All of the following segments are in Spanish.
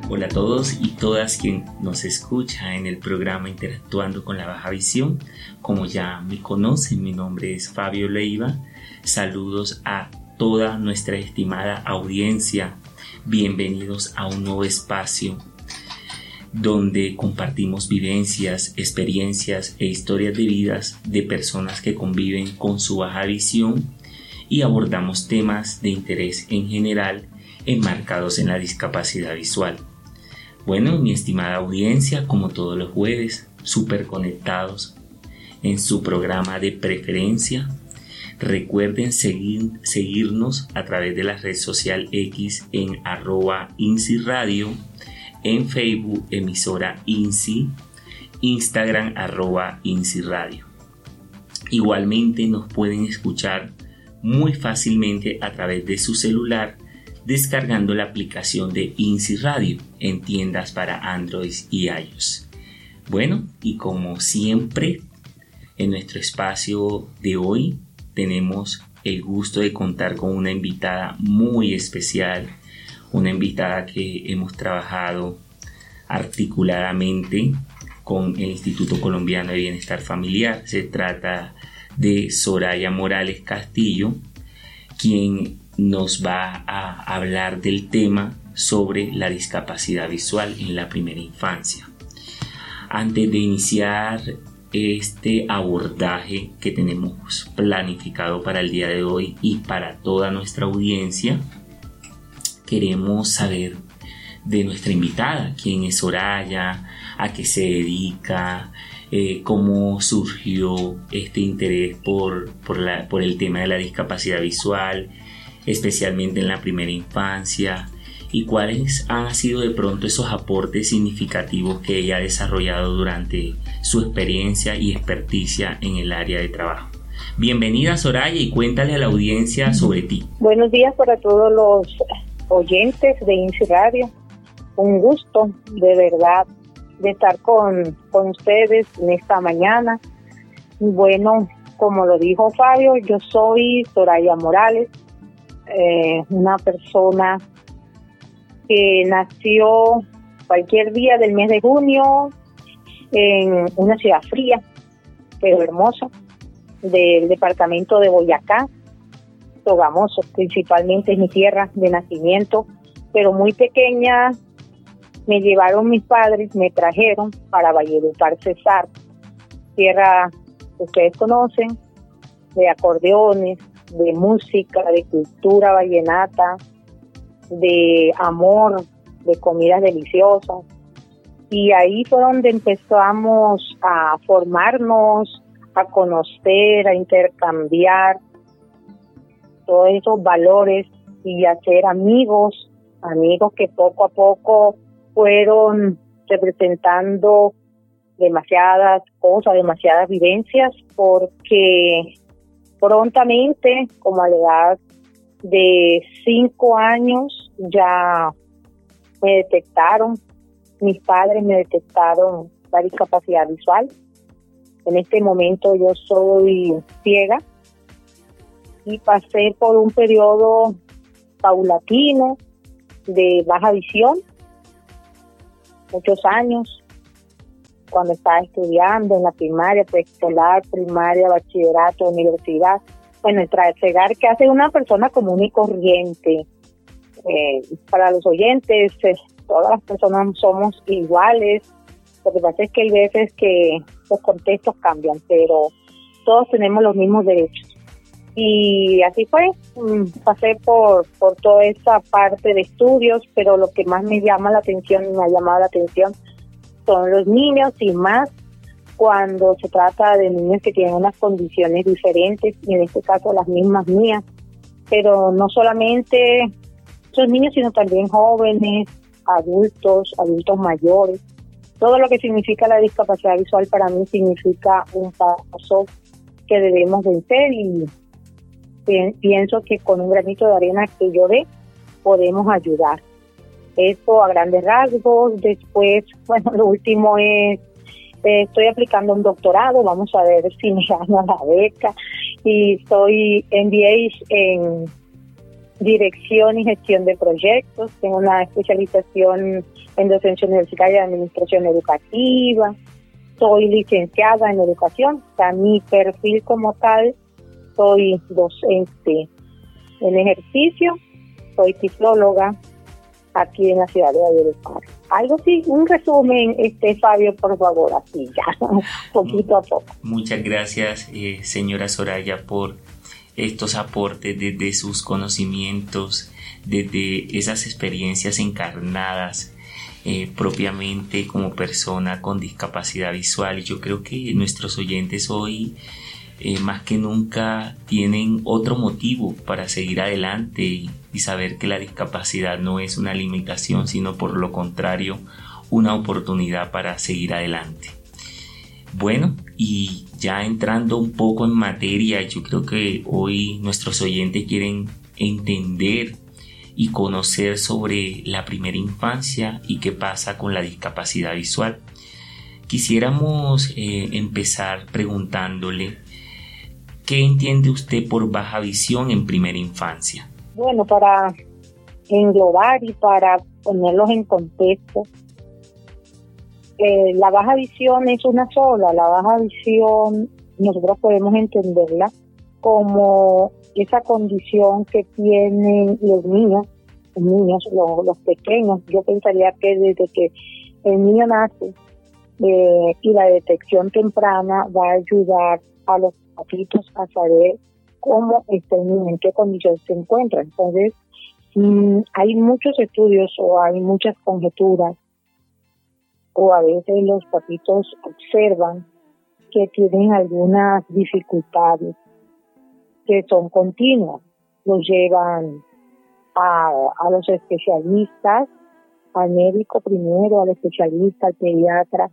Hola a todos y todas quien nos escucha en el programa Interactuando con la Baja Visión. Como ya me conocen, mi nombre es Fabio Leiva. Saludos a toda nuestra estimada audiencia. Bienvenidos a un nuevo espacio donde compartimos vivencias, experiencias e historias de vidas de personas que conviven con su baja visión y abordamos temas de interés en general enmarcados en la discapacidad visual. Bueno, mi estimada audiencia, como todos los jueves, súper conectados en su programa de preferencia. Recuerden seguirnos a través de la red social X en @INSI-Radio, en Facebook emisora INSI, Instagram @INSI-Radio. Igualmente nos pueden escuchar muy fácilmente a través de su celular descargando la aplicación de INSI Radio en tiendas para Android y iOS. Bueno, y como siempre, en nuestro espacio de hoy tenemos el gusto de contar con una invitada muy especial, una invitada que hemos trabajado articuladamente con el Instituto Colombiano de Bienestar Familiar. Se trata de Soraya Morales Castillo, quien nos va a hablar del tema sobre la discapacidad visual en la primera infancia. Antes de iniciar este abordaje que tenemos planificado para el día de hoy y para toda nuestra audiencia, queremos saber de nuestra invitada, quién es Soraya, a qué se dedica, cómo surgió este interés por el tema de la discapacidad visual, especialmente en la primera infancia, y cuáles han sido de pronto esos aportes significativos que ella ha desarrollado durante su experiencia y experticia en el área de trabajo. Bienvenida, Soraya, y cuéntale a la audiencia sobre ti. Buenos días para todos los oyentes de INSI Radio. Un gusto, de verdad, de estar con ustedes en esta mañana. Bueno, como lo dijo Fabio, yo soy Soraya Morales, una persona que nació cualquier día del mes de junio en una ciudad fría, pero hermosa, del departamento de Boyacá, Sogamoso, principalmente es mi tierra de nacimiento, pero muy pequeña me llevaron mis padres, me trajeron para Valledupar, Cesar, tierra que ustedes conocen, de acordeones, de música, de cultura vallenata, de amor, de comidas deliciosas. Y ahí fue donde empezamos a formarnos, a conocer, a intercambiar todos esos valores y a ser amigos que poco a poco fueron representando demasiadas cosas, demasiadas vivencias, porque prontamente, como a la edad de 5 años, ya me detectaron, mis padres me detectaron la discapacidad visual. En este momento yo soy ciega y pasé por un periodo paulatino de baja visión, muchos años, cuando estaba estudiando en la primaria, preescolar, primaria, bachillerato, universidad. Bueno, el trasegar que hace una persona común y corriente. Para los oyentes, todas las personas somos iguales. Lo que pasa es que hay veces que los contextos cambian, pero todos tenemos los mismos derechos. Y así fue, pasé por toda esa parte de estudios, pero lo que más me llama la atención y me ha llamado la atención son los niños, y más cuando se trata de niños que tienen unas condiciones diferentes, y en este caso las mismas mías, pero no solamente esos niños, sino también jóvenes, adultos mayores. Todo lo que significa la discapacidad visual para mí significa un paso que debemos vencer, y pienso que con un granito de arena que yo dé, podemos ayudar. Esto a grandes rasgos. Después, bueno, lo último es, estoy aplicando un doctorado, vamos a ver si me gano la beca, y soy MBA en dirección y gestión de proyectos. Tengo una especialización en docencia universitaria de administración educativa. Soy licenciada en educación. O sea, mi perfil como tal, soy docente en ejercicio, soy tiflóloga aquí en la ciudad de Valledupar. Algo así, un resumen, Fabio, por favor, así ya, poquito a poco. Muchas gracias, señora Soraya, por estos aportes desde sus conocimientos, desde esas experiencias encarnadas propiamente como persona con discapacidad visual. Y yo creo que nuestros oyentes hoy más que nunca tienen otro motivo para seguir adelante y saber que la discapacidad no es una limitación, sino por lo contrario, una oportunidad para seguir adelante. Bueno, y ya entrando un poco en materia, yo creo que hoy nuestros oyentes quieren entender y conocer sobre la primera infancia y qué pasa con la discapacidad visual. Quisiéramos empezar preguntándole, ¿qué entiende usted por baja visión en primera infancia? Bueno, para englobar y para ponerlos en contexto, la baja visión es una sola. La baja visión nosotros podemos entenderla como esa condición que tienen los niños, los pequeños. Yo pensaría que desde que el niño nace y la detección temprana va a ayudar a los papitos a saber cómo está el niño, en qué condición se encuentra. Entonces, hay muchos estudios o hay muchas conjeturas, o a veces los papitos observan que tienen algunas dificultades que son continuas. Los llevan a los especialistas, al médico primero, al especialista, al pediatra,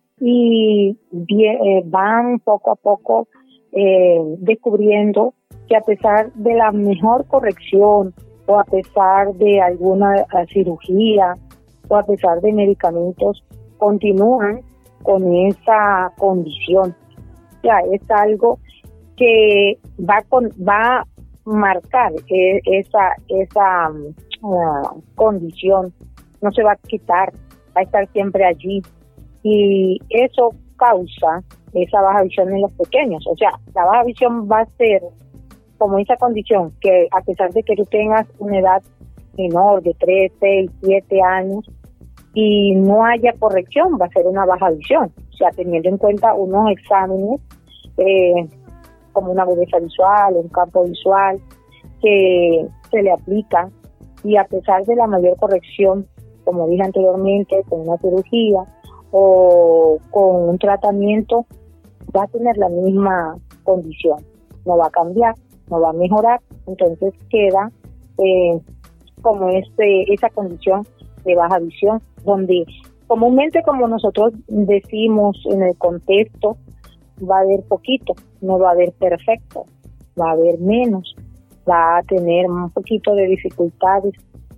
y van poco a poco descubriendo que a pesar de la mejor corrección o a pesar de alguna cirugía o a pesar de medicamentos, continúan con esa condición. Ya es algo que va a marcar esa condición, no se va a quitar, va a estar siempre allí, y eso causa esa baja visión en los pequeños. O sea, la baja visión va a ser como esa condición que a pesar de que tú tengas una edad menor de 3, 6, 7 años y no haya corrección, va a ser una baja visión. O sea, teniendo en cuenta unos exámenes como una agudeza visual, un campo visual que se le aplica, y a pesar de la mayor corrección, como dije anteriormente, con una cirugía o con un tratamiento, va a tener la misma condición, no va a cambiar, no va a mejorar. Entonces queda como esa condición de baja visión, donde comúnmente, como nosotros decimos en el contexto, va a haber poquito, no va a haber perfecto, va a haber menos, va a tener un poquito de dificultades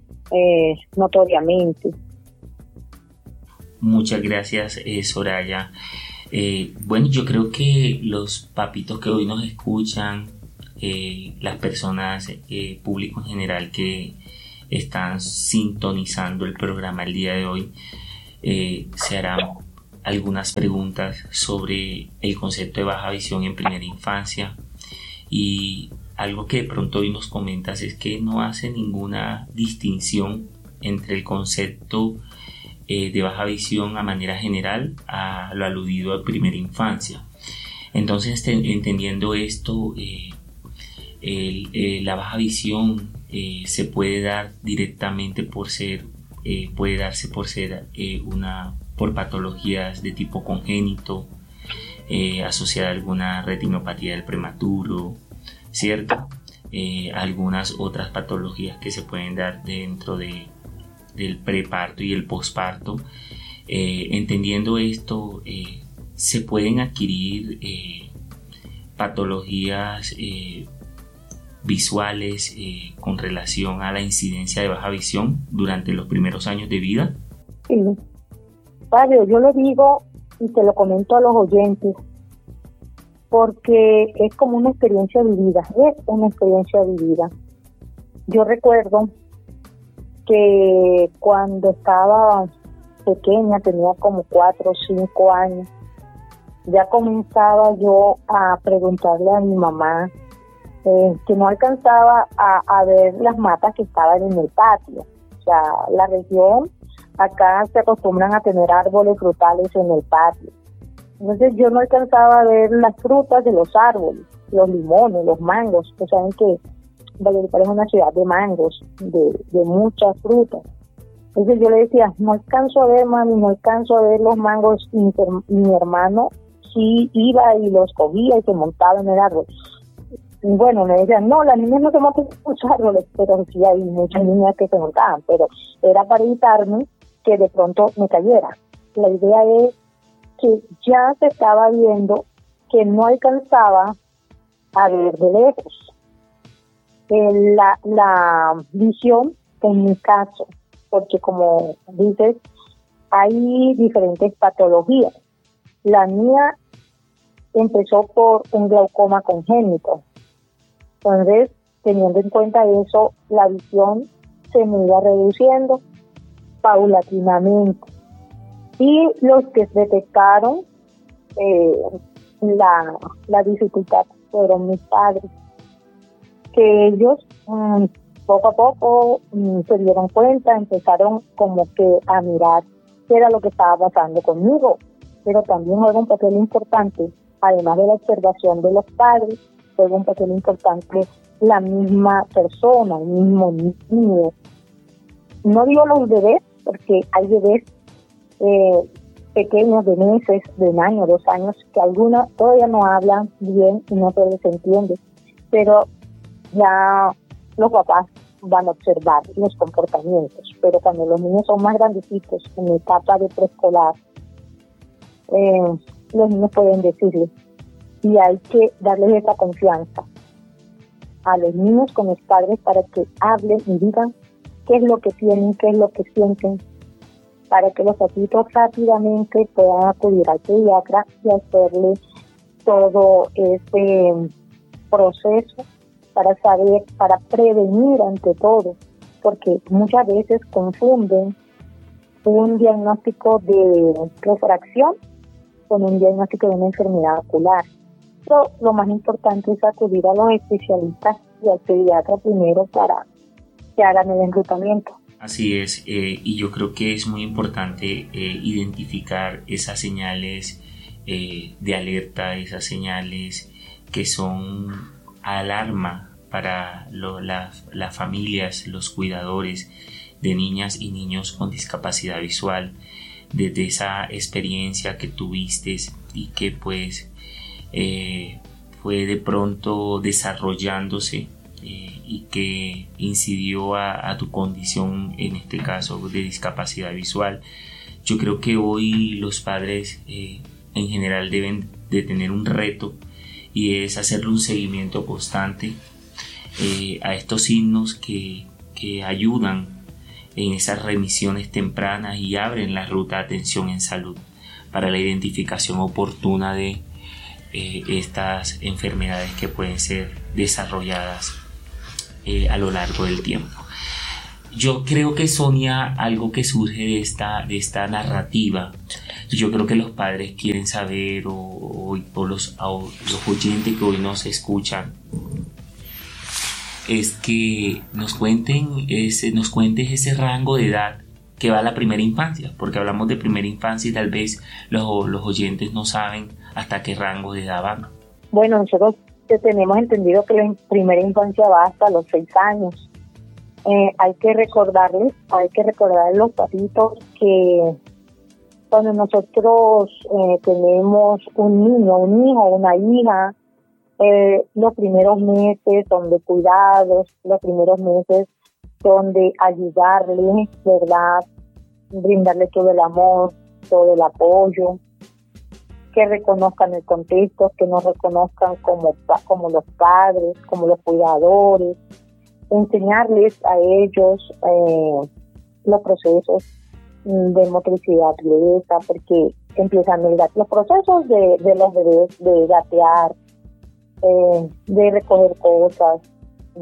notoriamente. Muchas gracias, Soraya. Bueno, yo creo que los papitos que hoy nos escuchan, las personas, público en general que están sintonizando el programa el día de hoy, se harán algunas preguntas sobre el concepto de baja visión en primera infancia, y algo que de pronto hoy nos comentas es que no hace ninguna distinción entre el concepto de baja visión a manera general a lo aludido a primera infancia. Entonces, entendiendo esto, la baja visión se puede dar directamente puede darse por patologías de tipo congénito, asociada a alguna retinopatía del prematuro, ¿cierto? Algunas otras patologías que se pueden dar dentro del preparto y el posparto. Entendiendo esto, se pueden adquirir patologías visuales con relación a la incidencia de baja visión durante los primeros años de vida. Sí, Fabio, yo lo digo y te lo comento a los oyentes porque es como una experiencia vivida, Yo recuerdo que cuando estaba pequeña, tenía como 4 o 5 años, ya comenzaba yo a preguntarle a mi mamá que no alcanzaba a ver las matas que estaban en el patio. O sea, la región, acá se acostumbran a tener árboles frutales en el patio. Entonces yo no alcanzaba a ver las frutas de los árboles, los limones, los mangos. Ustedes saben que Valledupar es una ciudad de mangos, de muchas frutas. Entonces yo le decía, no alcanzo a ver, mami, no alcanzo a ver los mangos. Y mi hermano sí iba y los cogía y se montaba en el árbol. Y bueno, me decían, no, las niñas no se montan en los árboles, pero sí hay muchas niñas que se montaban, pero era para evitarme que de pronto me cayera. La idea es que ya se estaba viendo que no alcanzaba a ver de lejos. La visión, en mi caso, porque como dices, hay diferentes patologías. La mía empezó por un glaucoma congénito. Entonces, teniendo en cuenta eso, la visión se me iba reduciendo paulatinamente. Y los que detectaron la dificultad fueron mis padres, que ellos poco a poco se dieron cuenta, empezaron como que a mirar qué era lo que estaba pasando conmigo, pero también juega un papel importante, además de la observación de los padres, juega un papel importante la misma persona, el mismo niño. No digo los bebés, porque hay bebés pequeños de meses, de un año, 2 años, que algunos todavía no hablan bien y no se les entiende, pero ya los papás van a observar los comportamientos. Pero cuando los niños son más grandecitos, en la etapa de preescolar, los niños pueden decirles, y hay que darles esa confianza a los niños con los padres para que hablen y digan qué es lo que tienen, qué es lo que sienten, para que los papitos rápidamente puedan acudir al pediatra y hacerle todo ese proceso para saber, para prevenir ante todo, porque muchas veces confunden un diagnóstico de refracción con un diagnóstico de una enfermedad ocular. Pero lo más importante es acudir a los especialistas y al pediatra primero para que hagan el enrutamiento. Así es, y yo creo que es muy importante identificar esas señales de alerta, esas señales que son alarma para las familias, los cuidadores de niñas y niños con discapacidad visual, desde esa experiencia que tuviste y que pues fue de pronto desarrollándose y que incidió a tu condición, en este caso de discapacidad visual. Yo creo que hoy los padres en general deben de tener un reto, y es hacerle un seguimiento constante a estos signos que ayudan en esas remisiones tempranas y abren la ruta de atención en salud para la identificación oportuna de estas enfermedades que pueden ser desarrolladas a lo largo del tiempo. Yo creo que, Sonia, algo que surge de esta narrativa, yo creo que los padres quieren saber, o los oyentes que hoy nos escuchan, es que nos cuentes ese rango de edad que va a la primera infancia, porque hablamos de primera infancia y tal vez los oyentes no saben hasta qué rango de edad van. Bueno, nosotros tenemos entendido que la primera infancia va hasta los 6 años. Hay que recordarles a los papitos que cuando nosotros tenemos un niño, un hijo, una hija, los primeros meses son de cuidados, los primeros meses son de ayudarles, ¿verdad? Brindarle todo el amor, todo el apoyo, que reconozcan el contexto, que nos reconozcan como los padres, como los cuidadores, enseñarles a ellos los procesos de motricidad lenta, porque empiezan los procesos de los bebés de gatear, de recoger cosas, de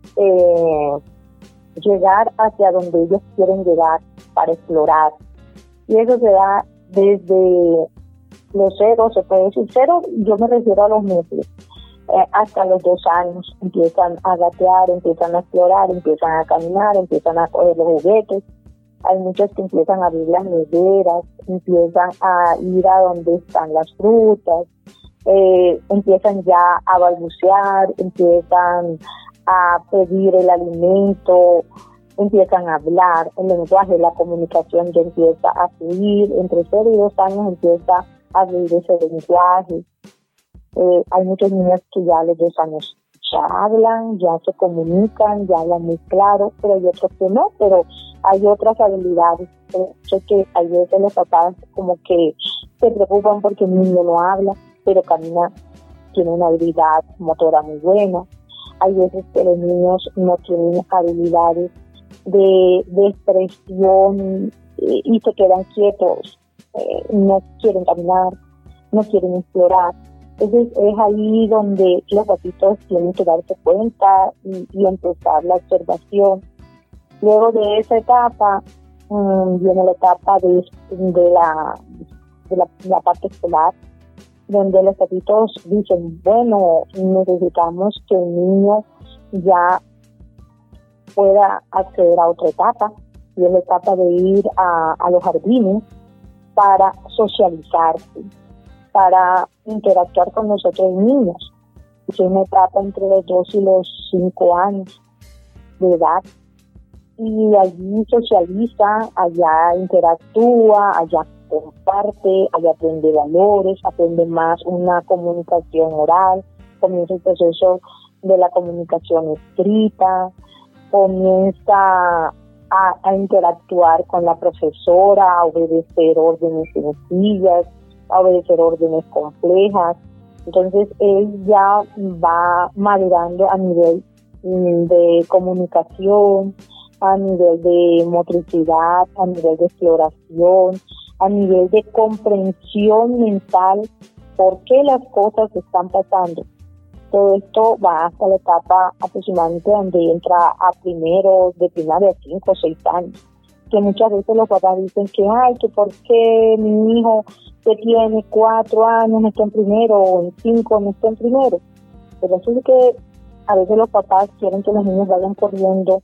eh, llegar hacia donde ellos quieren llegar para explorar. Y eso se da desde los ceros, se puede decir cero, yo me refiero a los meses, hasta los 2 años. Empiezan a gatear, empiezan a explorar, empiezan a caminar, empiezan a coger los juguetes. Hay muchos que empiezan a abrir las neveras, empiezan a ir a donde están las frutas, empiezan ya a balbucear, empiezan a pedir el alimento, empiezan a hablar. El lenguaje, la comunicación ya empieza a fluir. Entre 0 y 2 años empieza a abrir ese lenguaje. Hay muchos niños que ya a los 2 años ya hablan, ya se comunican, ya hablan muy claro, pero hay otros que no, pero hay otras habilidades. Sé que hay veces los papás como que se preocupan porque el niño no habla, pero camina, tiene una habilidad motora muy buena. Hay veces que los niños no tienen habilidades de expresión y se quedan quietos, no quieren caminar, no quieren explorar. Entonces es ahí donde los papitos tienen que darse cuenta y empezar la observación. Luego de esa etapa viene la etapa de la parte escolar, donde los papitos dicen, bueno, necesitamos que el niño ya pueda acceder a otra etapa, y es la etapa de ir a los jardines para socializarse, para interactuar con los otros niños. Es una etapa entre los 2 y los 5 años de edad, y allí socializa, allá interactúa, allá comparte, allá aprende valores, aprende más una comunicación oral, comienza el proceso de la comunicación escrita, comienza a interactuar con la profesora, a obedecer órdenes sencillas, a obedecer órdenes complejas. Entonces él ya va madurando a nivel de comunicación, a nivel de motricidad, a nivel de exploración, a nivel de comprensión mental, por qué las cosas están pasando. Todo esto va hasta la etapa aproximadamente donde entra a primero de primaria, 5 o 6 años. Que muchas veces los papás dicen que, que por qué mi hijo que tiene 4 años no está en primero, o en 5 no está en primero. Pero eso es que a veces los papás quieren que los niños vayan corriendo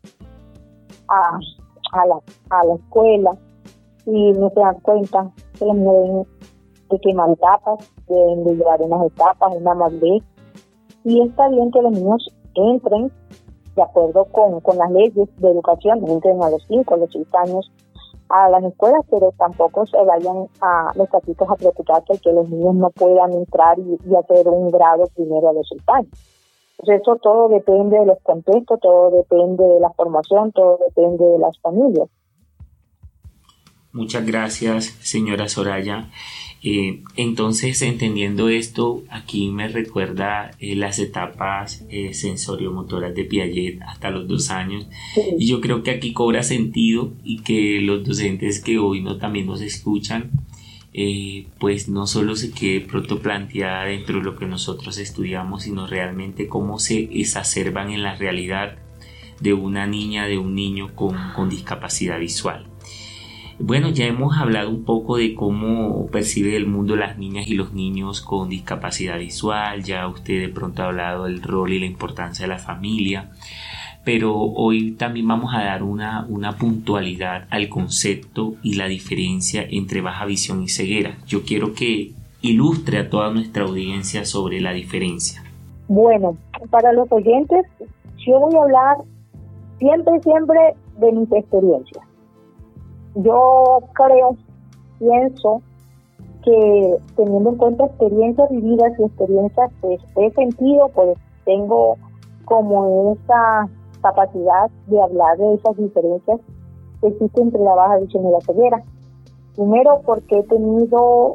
a la escuela y no se dan cuenta que los niños deben de quemar etapas, deben de llevar unas etapas, una madurez. Y está bien que los niños entren de acuerdo con las leyes de educación, entren a los 5, a los 6 años a las escuelas, pero tampoco se vayan a los papitos a preocuparse que los niños no puedan entrar y hacer un grado primero a los 6 años. Pues eso todo depende de los contextos, todo depende de la formación, todo depende de las familias. Muchas gracias, señora Soraya. Entonces, entendiendo esto, aquí me recuerda las etapas sensoriomotoras de Piaget hasta los 2 años. Sí. Y yo creo que aquí cobra sentido, y que los docentes que hoy también nos escuchan, pues no solo se quede pronto planteada dentro de lo que nosotros estudiamos, sino realmente cómo se exacerban en la realidad de una niña, de un niño con discapacidad visual. Bueno, ya hemos hablado un poco de cómo percibe el mundo las niñas y los niños con discapacidad visual. Ya usted de pronto ha hablado del rol y la importancia de la familia, pero hoy también vamos a dar una puntualidad al concepto y la diferencia entre baja visión y ceguera. Yo quiero que ilustre a toda nuestra audiencia sobre la diferencia. Bueno, para los oyentes, yo voy a hablar siempre de mis experiencias. Yo pienso que teniendo en cuenta experiencias vividas y experiencias que he sentido, pues tengo como esa capacidad de hablar de esas diferencias que existen entre la baja visión y la ceguera. Primero, porque he tenido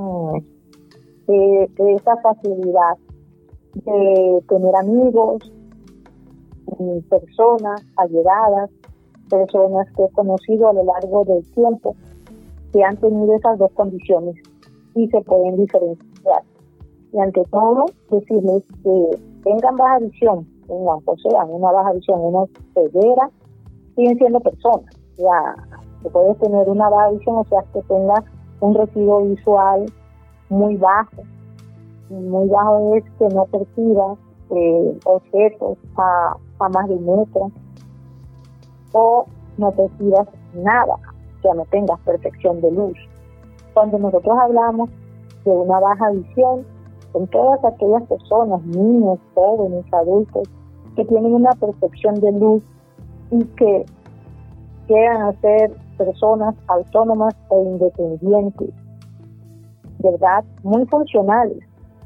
esa facilidad de tener amigos, personas allegadas, personas que he conocido a lo largo del tiempo que han tenido esas dos condiciones y se pueden diferenciar. Y ante todo, decirles que tengan baja visión o sea, una baja visión, una ceguera, siguen siendo personas. Ya, que puedes tener una baja visión, o sea, que tengas un residuo visual muy bajo. Muy bajo es que no percibas objetos a más de un metro, o no percibas nada, o sea, no tengas percepción de luz. Cuando nosotros hablamos de una baja visión, son todas aquellas personas, niños, jóvenes, adultos, que tienen una percepción de luz y que llegan a ser personas autónomas e independientes, ¿verdad? Muy funcionales.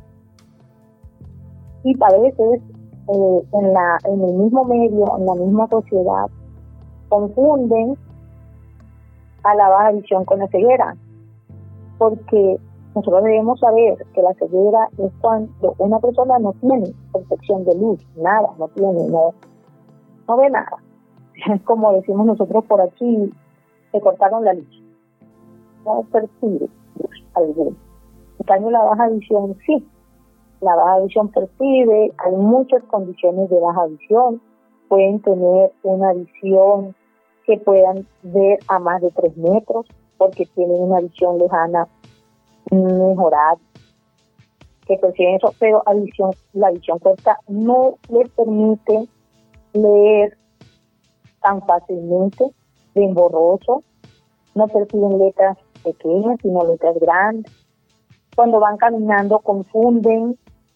Y a veces en el mismo medio, en la misma sociedad, confunden a la baja visión con la ceguera, porque nosotros debemos saber que la ceguera es cuando una persona no tiene percepción de luz, nada, no ve nada. Como decimos nosotros por aquí, se cortaron la luz, no percibe luz alguna. En cambio, la baja visión sí. La baja visión percibe, hay muchas condiciones de baja visión. Pueden tener una visión que puedan ver a más de 3 metros, porque tienen una visión lejana mejorada, que perciben eso, pero la visión corta no les permite leer tan fácilmente, bien borroso, no perciben letras pequeñas, sino letras grandes. Cuando van caminando confunden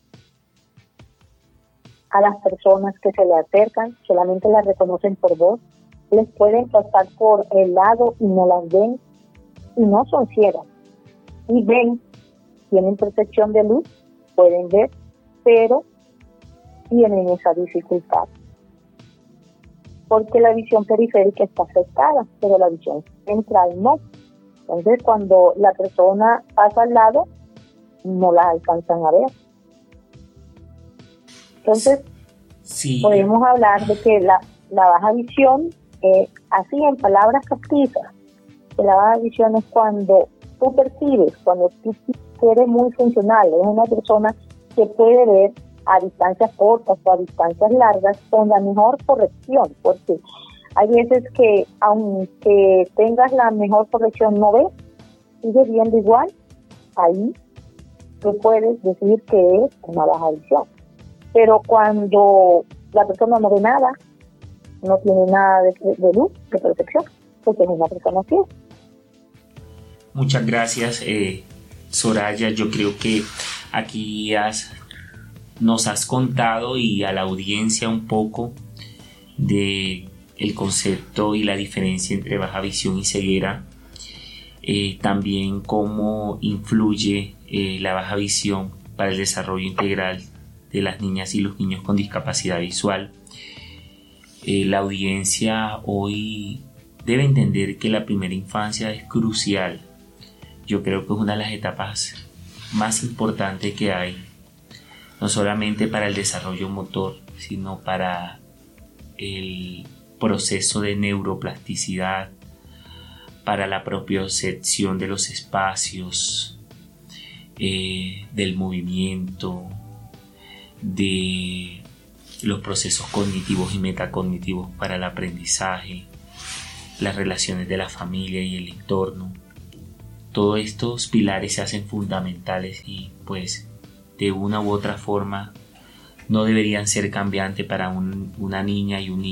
a las personas que se le acercan, solamente las reconocen por voz, les pueden pasar por el lado y no las ven, y no son ciegas, y ven, tienen percepción de luz, pueden ver, pero tienen esa dificultad, porque la visión periférica está afectada, pero la visión central no. Entonces, cuando la persona pasa al lado, no la alcanzan a ver. Entonces, sí, podemos hablar de que la baja visión, así en palabras captizas, que la baja visión es cuando tú percibes, cuando tú eres muy funcional, es una persona que puede ver a distancias cortas o a distancias largas con la mejor corrección, porque hay veces que aunque tengas la mejor corrección no ves, sigues viendo igual, ahí tú puedes decir que es una baja visión. Pero cuando la persona no ve nada, no tiene nada de luz, de percepción, porque es una persona así. Muchas gracias, Soraya. Yo creo que aquí nos has contado y a la audiencia un poco de el concepto y la diferencia entre baja visión y ceguera. También cómo influye la baja visión para el desarrollo integral de las niñas y los niños con discapacidad visual. La audiencia hoy debe entender que la primera infancia es crucial. Yo creo que es una de las etapas más importantes que hay, no solamente para el desarrollo motor, sino para el proceso de neuroplasticidad, para la propiocepción de los espacios, del movimiento, de los procesos cognitivos y metacognitivos para el aprendizaje, las relaciones de la familia y el entorno. Todos estos pilares se hacen fundamentales y pues de una u otra forma no deberían ser cambiantes para una niña y un niño